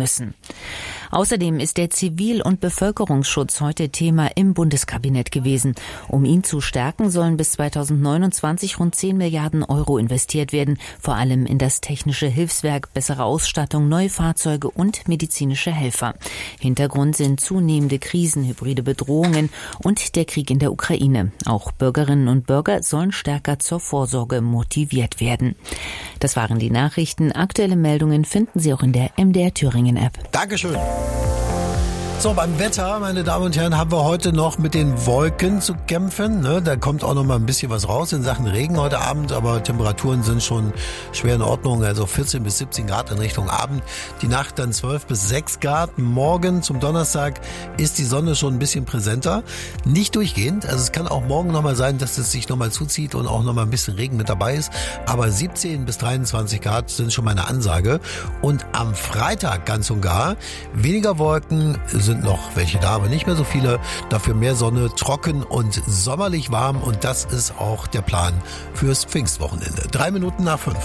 müssen. Außerdem ist der Zivil- und Bevölkerungsschutz heute Thema im Bundeskabinett gewesen. Um ihn zu stärken, sollen bis 2029 rund 10 Milliarden Euro investiert werden, vor allem in das technische Hilfswerk, bessere Ausstattung, neue Fahrzeuge und medizinische Helfer. Hintergrund sind zunehmende Krisen, hybride Bedrohungen und der Krieg in der Ukraine. Auch Bürgerinnen und Bürger sollen stärker zur Vorsorge motiviert werden. Das waren die Nachrichten. Aktuelle Meldungen finden Sie auch in der MDR Thüringen App. Dankeschön. So, beim Wetter, meine Damen und Herren, haben wir heute noch mit den Wolken zu kämpfen. Da kommt auch noch mal ein bisschen was raus in Sachen Regen heute Abend, aber Temperaturen sind schon schwer in Ordnung, also 14 bis 17 Grad in Richtung Abend. Die Nacht dann 12 bis 6 Grad. Morgen zum Donnerstag ist die Sonne schon ein bisschen präsenter. Nicht durchgehend, also es kann auch morgen noch mal sein, dass es sich noch mal zuzieht und auch noch mal ein bisschen Regen mit dabei ist. Aber 17 bis 23 Grad sind schon meine Ansage. Und am Freitag ganz und gar weniger Wolken, sind noch welche da, aber nicht mehr so viele. Dafür mehr Sonne, trocken und sommerlich warm. Und das ist auch der Plan fürs Pfingstwochenende. 3 Minuten nach 5.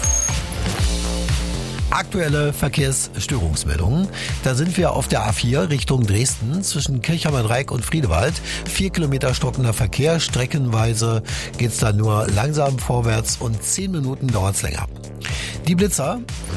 Aktuelle Verkehrsstörungsmeldungen. Da sind wir auf der A4 Richtung Dresden zwischen Kirchheimer Dreieck und Friedewald. 4 Kilometer stockender Verkehr. Streckenweise geht's da nur langsam vorwärts und 10 Minuten dauert's länger. Die Blitzer.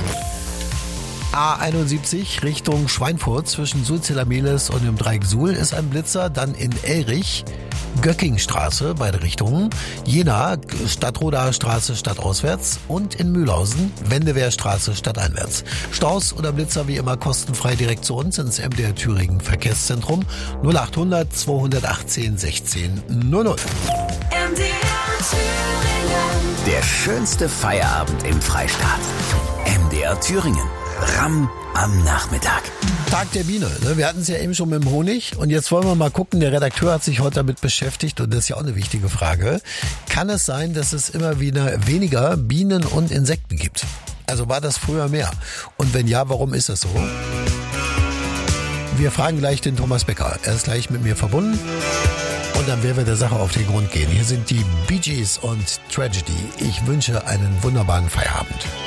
A71 Richtung Schweinfurt zwischen Sulzilla-Mehlis und dem Dreieck Suhl ist ein Blitzer. Dann in Elrich, Göckingstraße, beide Richtungen. Jena, Stadtrodaer Straße stadtauswärts. Und in Mühlhausen, Wendewehrstraße stadteinwärts. Staus oder Blitzer wie immer kostenfrei direkt zu uns ins MDR Thüringen Verkehrszentrum 0800 218 16 00. MDR Thüringen. Der schönste Feierabend im Freistaat. MDR Thüringen. Ramm am Nachmittag. Tag der Biene. Wir hatten es ja eben schon mit dem Honig und jetzt wollen wir mal gucken, der Redakteur hat sich heute damit beschäftigt und das ist ja auch eine wichtige Frage. Kann es sein, dass es immer wieder weniger Bienen und Insekten gibt? Also war das früher mehr? Und wenn ja, warum ist das so? Wir fragen gleich den Thomas Becker. Er ist gleich mit mir verbunden. Und dann werden wir der Sache auf den Grund gehen. Hier sind die Bee Gees und Tragedy. Ich wünsche einen wunderbaren Feierabend.